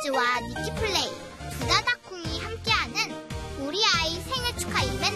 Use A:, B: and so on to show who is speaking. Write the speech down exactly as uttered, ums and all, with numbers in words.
A: 씨와 니키플레이, 부다다콩이 함께하는 우리 아이 생일 축하 이벤트